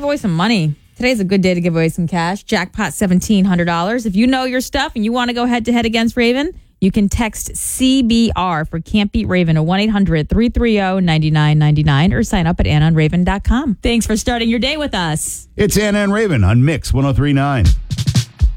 away some money. Today's a good day to give away some cash. Jackpot $1,700. If you know your stuff and you want to go head-to-head against Raven, you can text CBR for Can't Beat Raven to 1-800-330-9999 or sign up at AnnaandRaven.com. Thanks for starting your day with us. It's Anna and Raven on Mix 103.9.